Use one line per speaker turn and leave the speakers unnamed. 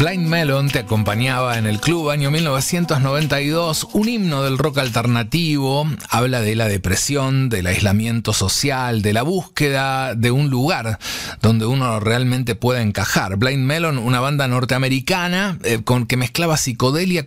Blind Melon te acompañaba en el club, año 1992, un himno del rock alternativo. Habla de la depresión, del aislamiento social, de la búsqueda de un lugar donde uno realmente pueda encajar. Blind Melon, una banda norteamericana que mezclaba psicodelia